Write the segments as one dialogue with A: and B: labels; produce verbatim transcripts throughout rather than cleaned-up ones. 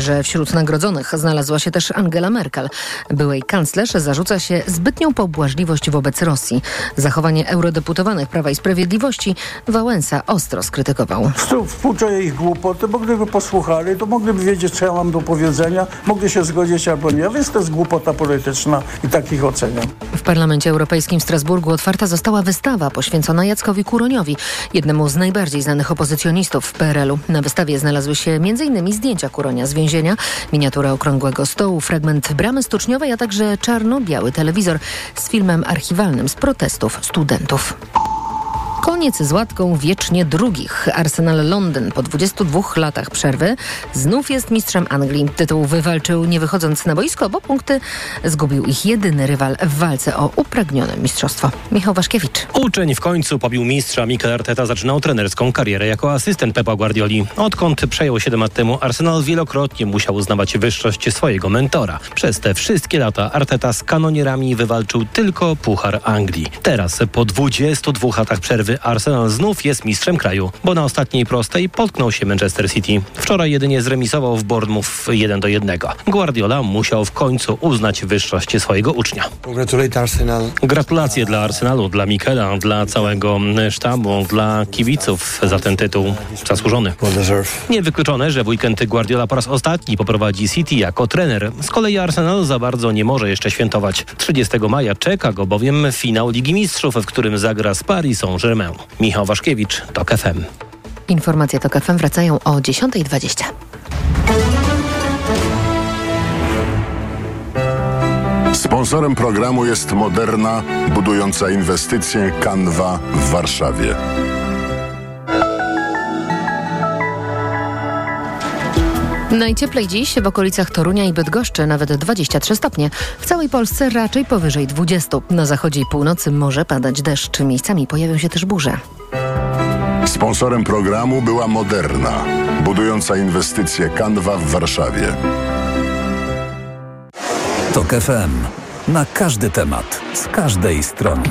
A: że wśród nagrodzonych znalazła się też Angela Merkel. Byłej kanclerz zarzuca się zbytnią pobłażliwość wobec Rosji. Zachowanie eurodeputowanych Prawa i Sprawiedliwości Wałęsa ostro skrytykował.
B: Współczuję ich głupoty, bo gdyby posłuchali, to mogliby wiedzieć, co ja mam do powiedzenia, mogli się zgodzić albo nie, więc to jest głupota polityczna i takich oceniam.
A: W Parlamencie Europejskim w Strasburgu otwarta została wystawa poświęcona Jackowi Kuroniowi, jednemu z najbardziej znanych opozycjonistów w P R L u. Na wystawie znalazły się między innymi zdjęcia Kuronia z więzienia, miniatura okrągłego stołu, fragment bramy stoczniowej, a także czarno-biały telewizor z filmem archiwalnym z protestów studentów. Koniec z łatką wiecznie drugich. Arsenal Londyn po dwudziestu dwóch latach przerwy znów jest mistrzem Anglii. Tytuł wywalczył nie wychodząc na boisko, bo punkty zgubił ich jedyny rywal w walce o upragnione mistrzostwo. Michał Waszkiewicz.
C: Uczeń w końcu pobił mistrza. Mikel Arteta zaczynał trenerską karierę jako asystent Pepa Guardioli. Odkąd przejął siedem lat temu, Arsenal wielokrotnie musiał uznawać wyższość swojego mentora. Przez te wszystkie lata Arteta z kanonierami wywalczył tylko Puchar Anglii. Teraz po dwudziestu dwóch latach przerwy Arsenal znów jest mistrzem kraju, bo na ostatniej prostej potknął się Manchester City. Wczoraj jedynie zremisował w Bournemouth jeden do jednego. Guardiola musiał w końcu uznać wyższość swojego ucznia. Gratulacje dla Arsenalu, dla Mikela, dla całego sztabu, dla kibiców za ten tytuł zasłużony. Niewykluczone, że w weekend Guardiola po raz ostatni poprowadzi City jako trener. Z kolei Arsenal za bardzo nie może jeszcze świętować. trzydziestego maja czeka go bowiem finał Ligi Mistrzów, w którym zagra z Paris Saint-Germain. Michał Waszkiewicz, TOK F M.
A: Informacje TOK F M wracają o dziesiąta dwadzieścia.
D: Sponsorem programu jest Moderna, budująca inwestycje Canva w Warszawie.
A: Najcieplej dziś w okolicach Torunia i Bydgoszczy, nawet dwadzieścia trzy stopnie. W całej Polsce raczej powyżej dwudziestu. Na zachodzie i północy może padać deszcz. Miejscami pojawią się też burze.
D: Sponsorem programu była Moderna, budująca inwestycje Canva w Warszawie.
E: TOK F M. Na każdy temat, z każdej strony.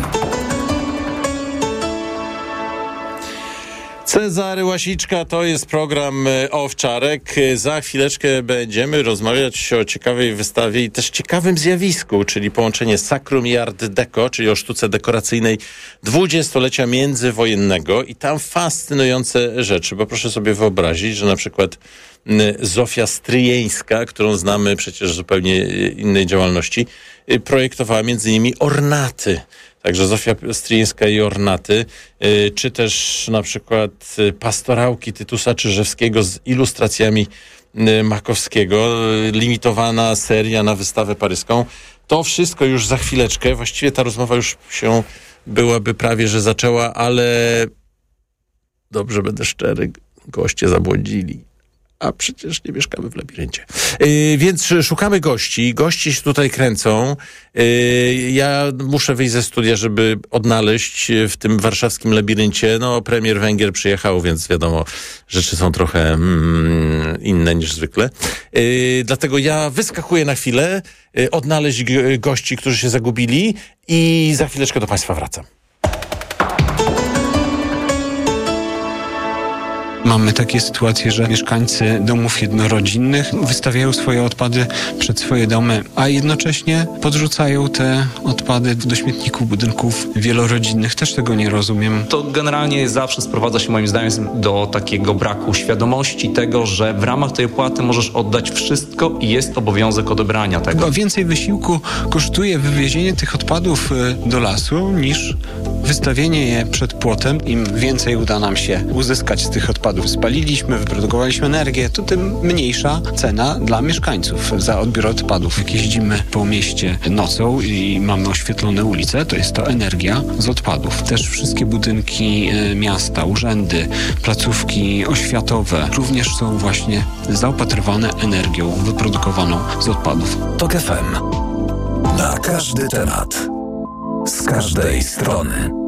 F: Cezary Łasiczka, to jest program Owczarek. Za chwileczkę będziemy rozmawiać o ciekawej wystawie i też ciekawym zjawisku, czyli połączenie Sacrum i Art Deco, czyli o sztuce dekoracyjnej dwudziestolecia międzywojennego i tam fascynujące rzeczy, bo proszę sobie wyobrazić, że na przykład Zofia Stryjeńska, którą znamy przecież z zupełnie innej działalności, projektowała między innymi ornaty. Także Zofia Stryjeńska i ornaty, y, czy też na przykład y, pastorałki Tytusa Czyżewskiego z ilustracjami y, Makowskiego, y, limitowana seria na wystawę paryską. To wszystko już za chwileczkę. Właściwie ta rozmowa już się byłaby prawie, że zaczęła, ale dobrze będę szczery, goście zabłądzili. A przecież nie mieszkamy w labiryncie. Yy, więc szukamy gości. Goście się tutaj kręcą. Yy, ja muszę wyjść ze studia, żeby odnaleźć w tym warszawskim labiryncie. No, premier Węgier przyjechał, więc wiadomo, rzeczy są trochę mm, inne niż zwykle. Yy, dlatego ja wyskakuję na chwilę, yy, odnaleźć g- gości, którzy się zagubili i za chwileczkę do Państwa wracam.
G: Mamy takie sytuacje, że mieszkańcy domów jednorodzinnych wystawiają swoje odpady przed swoje domy, a jednocześnie podrzucają te odpady do śmietników budynków wielorodzinnych. Też tego nie rozumiem.
H: To generalnie zawsze sprowadza się moim zdaniem do takiego braku świadomości tego, że w ramach tej opłaty możesz oddać wszystko i jest obowiązek odebrania tego.
G: Chyba więcej wysiłku kosztuje wywiezienie tych odpadów do lasu niż wystawienie je przed płotem. Im więcej uda nam się uzyskać z tych odpadów, spaliliśmy, wyprodukowaliśmy energię, to tym mniejsza cena dla mieszkańców za odbiór odpadów. Jak jeździmy po mieście nocą i mamy oświetlone ulice, to jest to energia z odpadów. Też wszystkie budynki miasta, urzędy, placówki oświatowe również są właśnie zaopatrywane energią wyprodukowaną z odpadów.
E: TOK F M. Na każdy temat, z każdej strony.